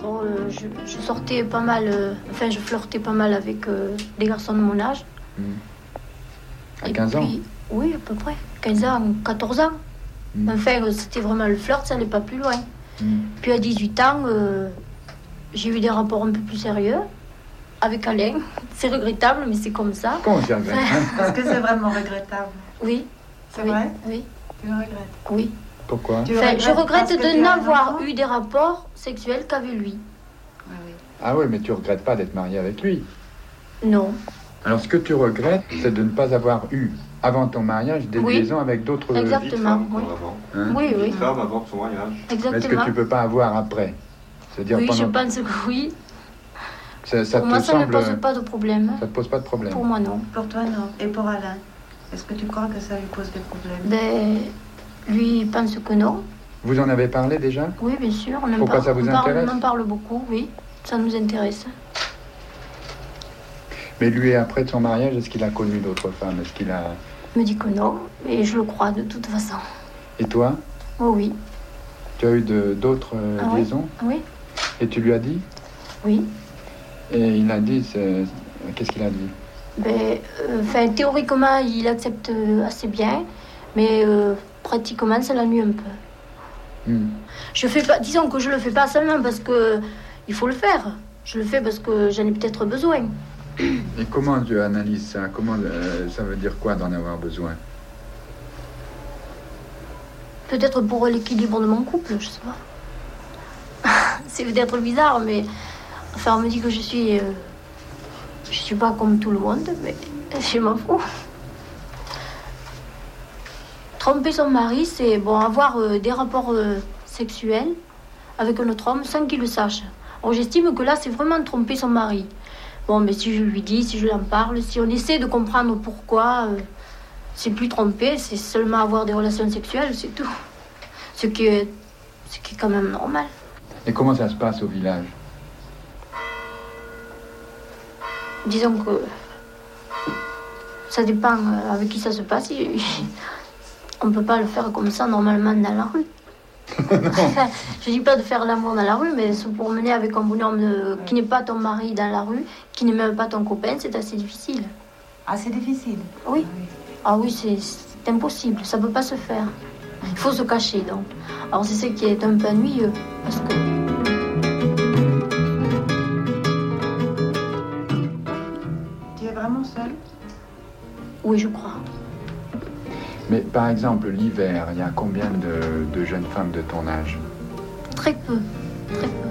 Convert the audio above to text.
Bon, je sortais pas mal, je flirtais pas mal avec des garçons de mon âge. À 15 ans? Oui, à peu près. 15 ans, 14 ans. Enfin, c'était vraiment le flirt, ça n'allait pas plus loin. Puis à 18 ans, j'ai eu des rapports un peu plus sérieux avec Alain. C'est regrettable, mais c'est comme ça. Comment c'est regrettable? Est-ce que c'est vraiment regrettable? Oui. C'est vrai? Oui. Tu le regrettes? Oui. Pourquoi? Je regrette de n'avoir eu des rapports sexuels qu'avec lui. Ah oui, mais tu regrettes pas d'être mariée avec lui? Non. Alors ce que tu regrettes, c'est de ne pas avoir eu, avant ton mariage, des liaisons avec d'autres... Exactement, oui. Oui, oui. Femme avant son mariage. Exactement. Est-ce que tu peux pas avoir après? C'est-à-dire oui, pendant... je pense que oui. Ça pour moi, ça ne pose pas de problème. Ça te pose pas de problème? Pour moi, non. Pour toi, non. Et pour Alain? Est-ce que tu crois que ça lui pose des problèmes? Ben, lui, il pense que non. Vous en avez parlé déjà? Oui, bien sûr. Pourquoi ça vous intéresse? On en parle beaucoup, oui. Ça nous intéresse. Mais lui, après son mariage, est-ce qu'il a connu d'autres femmes? Est-ce qu'il a... Il me dit que non, et je le crois de toute façon. Et toi? Oh oui. Tu as eu d'autres liaisons? Oui. Et tu lui as dit? Oui. Et il a dit, qu'est-ce qu'il a dit? Ben, théoriquement, il accepte assez bien, mais pratiquement, ça l'ennuie un peu. Je fais pas, disons que je le fais pas seulement parce que il faut le faire. Je le fais parce que j'en ai peut-être besoin. Et comment tu analyses ça? Comment ça veut dire quoi d'en avoir besoin? Peut-être pour l'équilibre de mon couple, je sais pas. C'est peut-être bizarre, mais enfin, on me dit que je suis pas comme tout le monde, mais je m'en fous. Tromper son mari, c'est bon, avoir des rapports sexuels avec un autre homme sans qu'il le sache. Alors j'estime que là, c'est vraiment tromper son mari. Bon, mais si je lui dis, si je l'en parle, si on essaie de comprendre pourquoi, c'est plus tromper, c'est seulement avoir des relations sexuelles, c'est tout. Ce qui est quand même normal. Et comment ça se passe au village? Disons que ça dépend avec qui ça se passe. On ne peut pas le faire comme ça normalement dans la rue. Enfin, je dis pas de faire l'amour dans la rue, mais se promener avec un bonhomme qui n'est pas ton mari dans la rue, qui n'est même pas ton copain, c'est assez difficile. Ah, c'est difficile? Oui. Ah oui, c'est impossible, ça peut pas se faire. Il faut se cacher, donc. Alors c'est ce qui est un peu ennuyeux, parce que... Tu es vraiment seule? Oui, je crois. Mais par exemple, l'hiver, il y a combien de jeunes femmes de ton âge? Très peu, très peu.